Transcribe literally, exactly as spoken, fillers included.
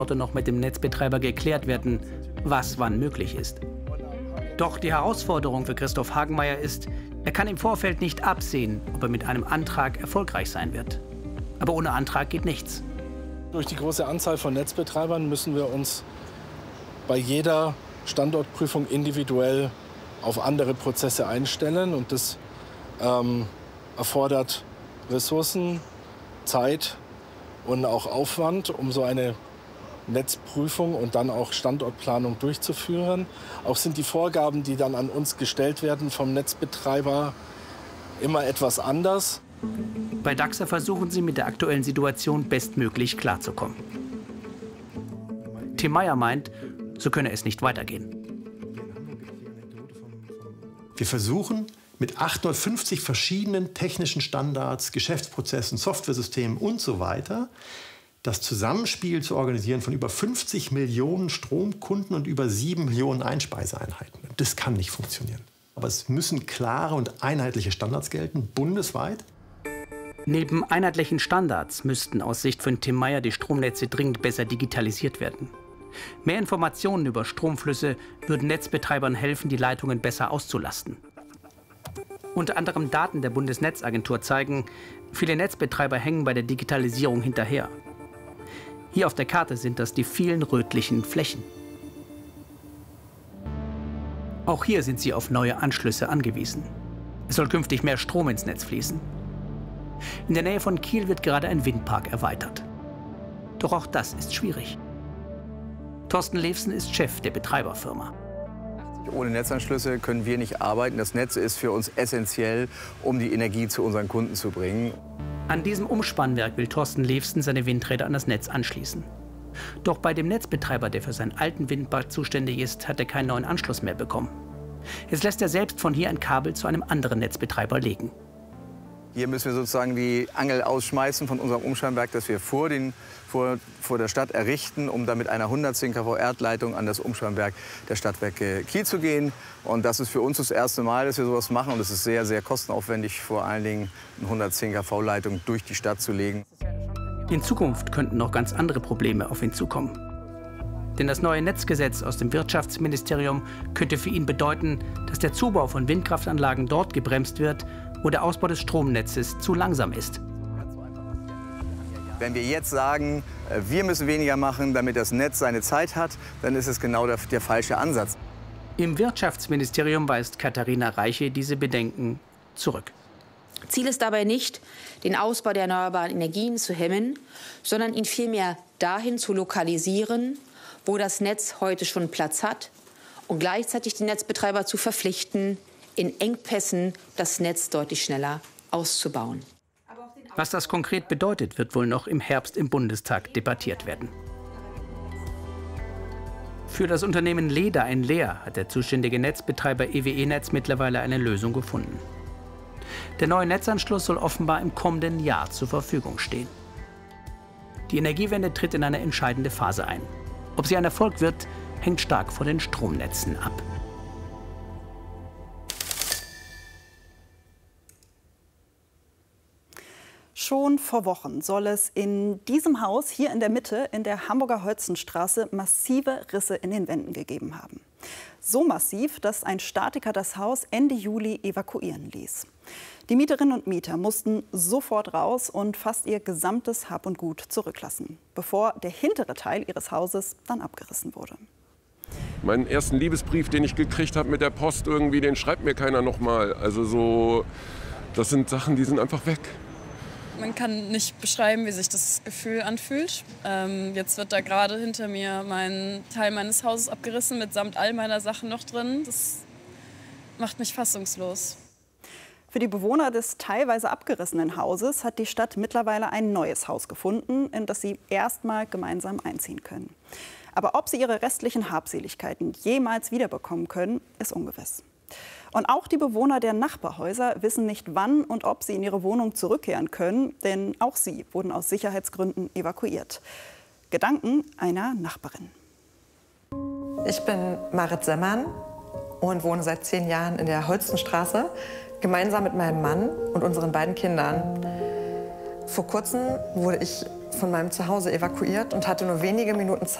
noch mit dem Netzbetreiber geklärt werden, was wann möglich ist. Doch die Herausforderung für Christoph Hagenmeier ist, er kann im Vorfeld nicht absehen, ob er mit einem Antrag erfolgreich sein wird. Aber ohne Antrag geht nichts. Durch die große Anzahl von Netzbetreibern müssen wir uns bei jeder Standortprüfung individuell auf andere Prozesse einstellen. Und das ähm, erfordert Ressourcen, Zeit und auch Aufwand, um so eine Netzprüfung und dann auch Standortplanung durchzuführen. Auch sind die Vorgaben, die dann an uns gestellt werden vom Netzbetreiber, immer etwas anders. Bei Dachser versuchen sie mit der aktuellen Situation bestmöglich klarzukommen. Tim Meyer meint, so könne es nicht weitergehen. Wir versuchen mit achthundertfünfzig verschiedenen technischen Standards, Geschäftsprozessen, Softwaresystemen und so weiter das Zusammenspiel zu organisieren von über fünfzig Millionen Stromkunden und über sieben Millionen Einspeiseeinheiten. Das kann nicht funktionieren. Aber es müssen klare und einheitliche Standards gelten, bundesweit. Neben einheitlichen Standards müssten aus Sicht von Tim Meyer die Stromnetze dringend besser digitalisiert werden. Mehr Informationen über Stromflüsse würden Netzbetreibern helfen, die Leitungen besser auszulasten. Unter anderem Daten der Bundesnetzagentur zeigen, viele Netzbetreiber hängen bei der Digitalisierung hinterher. Hier auf der Karte sind das die vielen rötlichen Flächen. Auch hier sind sie auf neue Anschlüsse angewiesen. Es soll künftig mehr Strom ins Netz fließen. In der Nähe von Kiel wird gerade ein Windpark erweitert. Doch auch das ist schwierig. Thorsten Levsen ist Chef der Betreiberfirma. Ohne Netzanschlüsse können wir nicht arbeiten. Das Netz ist für uns essentiell, um die Energie zu unseren Kunden zu bringen. An diesem Umspannwerk will Thorsten Levsen seine Windräder an das Netz anschließen. Doch bei dem Netzbetreiber, der für seinen alten Windpark zuständig ist, hat er keinen neuen Anschluss mehr bekommen. Jetzt lässt er selbst von hier ein Kabel zu einem anderen Netzbetreiber legen. Hier müssen wir sozusagen die Angel ausschmeißen von unserem Umspannwerk, das wir vor, den, vor, vor der Stadt errichten, um dann mit einer hundertzehn Kilovolt Erdleitung an das Umspannwerk der Stadtwerke Kiel zu gehen. Und das ist für uns das erste Mal, dass wir sowas machen. Und es ist sehr, sehr kostenaufwendig, vor allen Dingen eine hundertzehn Kilovolt Leitung durch die Stadt zu legen. In Zukunft könnten noch ganz andere Probleme auf ihn zukommen. Denn das neue Netzgesetz aus dem Wirtschaftsministerium könnte für ihn bedeuten, dass der Zubau von Windkraftanlagen dort gebremst wird, wo der Ausbau des Stromnetzes zu langsam ist. Wenn wir jetzt sagen, wir müssen weniger machen, damit das Netz seine Zeit hat, dann ist es genau der, der falsche Ansatz. Im Wirtschaftsministerium weist Katharina Reiche diese Bedenken zurück. Ziel ist dabei nicht, den Ausbau der erneuerbaren Energien zu hemmen, sondern ihn vielmehr dahin zu lokalisieren, wo das Netz heute schon Platz hat, und gleichzeitig die Netzbetreiber zu verpflichten, in Engpässen das Netz deutlich schneller auszubauen. Was das konkret bedeutet, wird wohl noch im Herbst im Bundestag debattiert werden. Für das Unternehmen Leda in Leer hat der zuständige Netzbetreiber E W E-Netz mittlerweile eine Lösung gefunden. Der neue Netzanschluss soll offenbar im kommenden Jahr zur Verfügung stehen. Die Energiewende tritt in eine entscheidende Phase ein. Ob sie ein Erfolg wird, hängt stark von den Stromnetzen ab. Schon vor Wochen soll es in diesem Haus hier in der Mitte in der Hamburger Holzenstraße massive Risse in den Wänden gegeben haben. So massiv, dass ein Statiker das Haus Ende Juli evakuieren ließ. Die Mieterinnen und Mieter mussten sofort raus und fast ihr gesamtes Hab und Gut zurücklassen, bevor der hintere Teil ihres Hauses dann abgerissen wurde. Meinen ersten Liebesbrief, den ich gekriegt habe mit der Post irgendwie, den schreibt mir keiner noch mal. Also so, das sind Sachen, die sind einfach weg. Man kann nicht beschreiben, wie sich das Gefühl anfühlt. Ähm, jetzt wird da gerade hinter mir mein Teil meines Hauses abgerissen, mitsamt all meiner Sachen noch drin. Das macht mich fassungslos. Für die Bewohner des teilweise abgerissenen Hauses hat die Stadt mittlerweile ein neues Haus gefunden, in das sie erstmal gemeinsam einziehen können. Aber ob sie ihre restlichen Habseligkeiten jemals wiederbekommen können, ist ungewiss. Und auch die Bewohner der Nachbarhäuser wissen nicht, wann und ob sie in ihre Wohnung zurückkehren können, denn auch sie wurden aus Sicherheitsgründen evakuiert. Gedanken einer Nachbarin. Ich bin Marit Semmern und wohne seit zehn Jahren in der Holzenstraße, gemeinsam mit meinem Mann und unseren beiden Kindern. Vor kurzem wurde ich von meinem Zuhause evakuiert und hatte nur wenige Minuten Zeit,